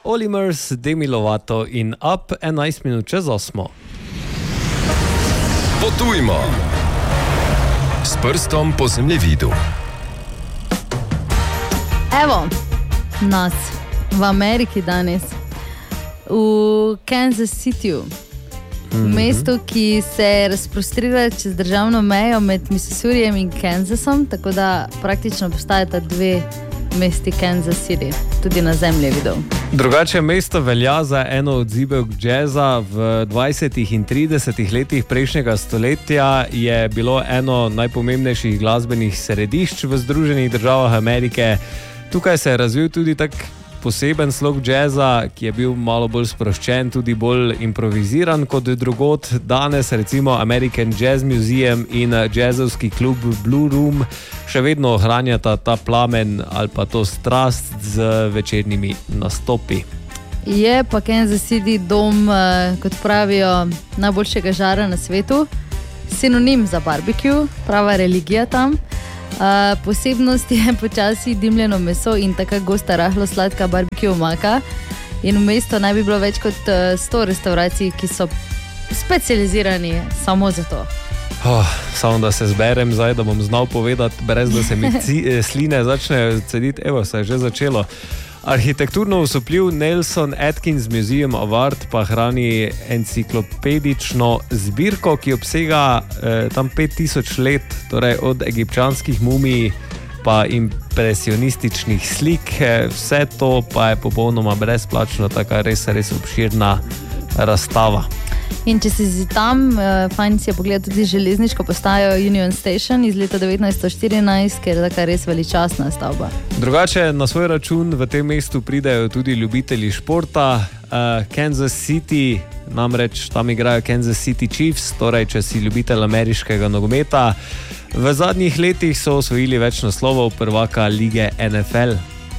Olimers, Demi Lovato in Up, 11 minut čez 8. Potujmo s prstom po zemljevidu. Evo nas v Ameriki danes, v Kansas Cityju, mesto, ki se razprostrira čez državno mejo med Missourijem in Kansasom, tako da praktično postajata dve mesti Kansas City, tudi na zemljevidu. Drugače mesto velja za eno od zibelk džeza. V 20. in 30. letih prejšnjega stoletja je bilo eno najpomembnejših glasbenih središč v Združenih državah Amerike. Tukaj se je razvil tudi tak poseben slog džeza, ki je bil malo bolj sproščen, tudi bolj improviziran kot drugod. Danes recimo American Jazz Museum in jazzovski klub Blue Room še vedno ohranjata ta plamen ali pa to strast z večernimi nastopi. Je pa Kansas City dom, kot pravijo, najboljšega žara na svetu, sinonim za barbecue, prava religija tam. Posebnost je počasi dimljeno meso in tako gosta rahlo sladka barbecue omaka. In v mestu naj bi bilo več kot 100 restauracij, ki so specializirani samo za to. Samo da se zberem zdaj, da bom znal povedati, brez da se mi sline začnejo cediti. Evo, se je že začelo. Arhitekturno usupljiv Nelson Atkins Museum of Art pa hrani enciklopedično zbirko, ki obsega tam 5000 let, torej od egipčanskih mumij pa impresionističnih slik. Vse to pa je popolnoma brezplačno, taka res obširna razstava. In če si tam, fajn si je pogledati tudi železniško postajo Union Station iz leta 1914, ker je taka res veličastna stavba. Drugače na svoj račun v tem mestu pridejo tudi ljubitelji športa. Kansas City, namreč tam igrajo Kansas City Chiefs, torej če si ljubitelj ameriškega nogometa. V zadnjih letih so osvojili več naslovov prvaka lige NFL.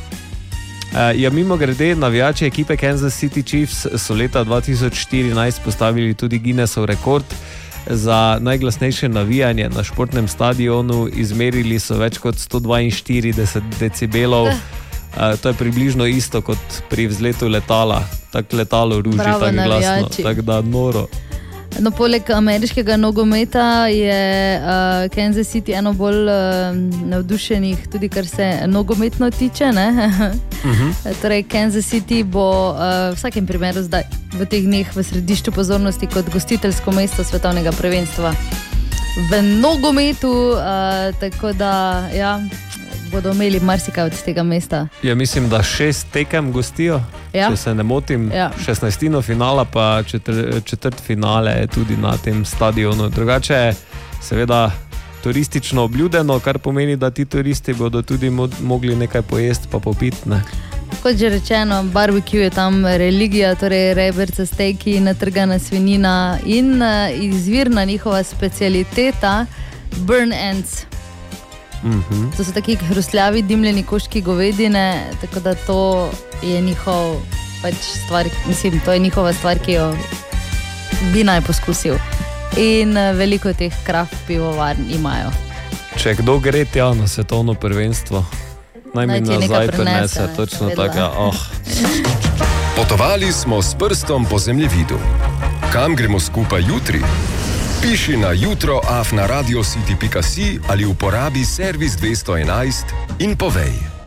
Mimo grede, navijači ekipe Kansas City Chiefs so leta 2014 postavili tudi Guinnessov rekord za najglasnejše navijanje na športnem stadionu. Izmerili so več kot 142 decibelov. To je približno isto kot pri vzletu letala. Tak letalo ruži tako glasno, tako da noro. No, poleg ameriškega nogometa je Kansas City eno bolj navdušenih, tudi kar se nogometno tiče, ne? Torej, Kansas City bo v vsakem primeru zdaj v teh dneh v središču pozornosti kot gostiteljsko mesto svetovnega prvenstva v nogometu, tako da bodo imeli marsikaj od tega mesta. Mislim, da 6 tekem gostijo, če se ne motim. 16. finala pa četrt finale je tudi na tem stadionu. Drugače, seveda, turistično obljudeno, kar pomeni, da ti turisti bodo tudi mogli nekaj pojesti pa popiti, ne? Kot že rečeno, barbecue je tam religija, torej reberca, stejki, natrgana svinjina in izvirna njihova specialiteta burn ends. To so taki hrustljavi, dimljeni koščki govedine, tako da to je njihov stvar, mislim, to je njihova stvar, ki jo bi naj poskusil. In veliko teh craft pivovarn imajo. Če kdo gre tja na svetovno prvenstvo, naj mi nazaj prinese, točno tako. Potovali smo s prstom po zemljevidu. Kam gremo skupaj jutri? Piši na jutro@radiocity.si ali uporabi servis 211 in povej.